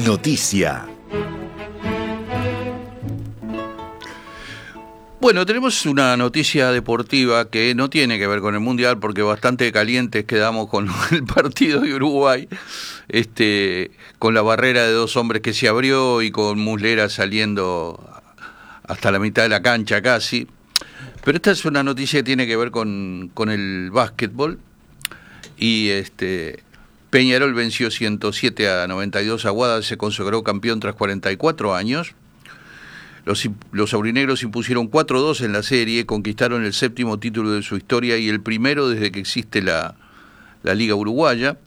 Noticia. Bueno, tenemos una noticia deportiva que no tiene que ver con el Mundial, porque bastante calientes quedamos con el partido de Uruguay, con la barrera de dos hombres que se abrió y con Muslera saliendo hasta la mitad de la cancha casi. Pero esta es una noticia que tiene que ver con el básquetbol y Peñarol venció 107-92 a Aguada, se consagró campeón tras 44 años. Los aurinegros impusieron 4-2 en la serie, conquistaron el 7º título de su historia y el primero desde que existe la Liga Uruguaya.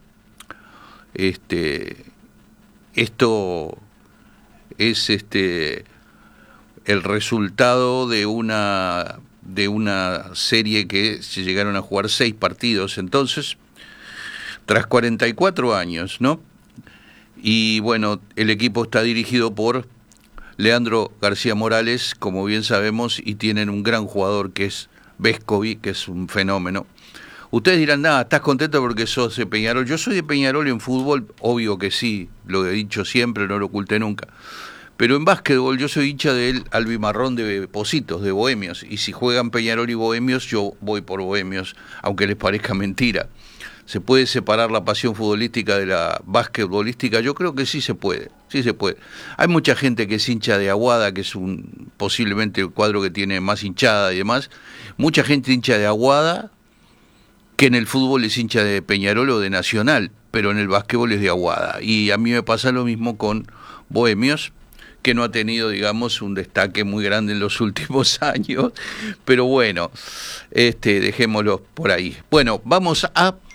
Esto es el resultado de una serie que se llegaron a jugar 6 partidos entonces, tras 44 años, ¿no? Y bueno, el equipo está dirigido por Leandro García Morales, como bien sabemos, y tienen un gran jugador que es Vescovi, que es un fenómeno. Ustedes dirán, ¿estás contento porque sos de Peñarol? Yo soy de Peñarol en fútbol, obvio que sí, lo he dicho siempre, no lo oculté nunca. Pero en básquetbol yo soy hincha del albimarrón de Pocitos, de Bohemios, y si juegan Peñarol y Bohemios, yo voy por Bohemios, aunque les parezca mentira. ¿Se puede separar la pasión futbolística de la basquetbolística? Yo creo que sí se puede, sí se puede. Hay mucha gente que es hincha de Aguada, que es posiblemente el cuadro que tiene más hinchada y demás. Mucha gente hincha de Aguada, que en el fútbol es hincha de Peñarol o de Nacional, pero en el básquetbol es de Aguada. Y a mí me pasa lo mismo con Bohemios, que no ha tenido, digamos, un destaque muy grande en los últimos años. Pero bueno, dejémoslo por ahí. Bueno, vamos a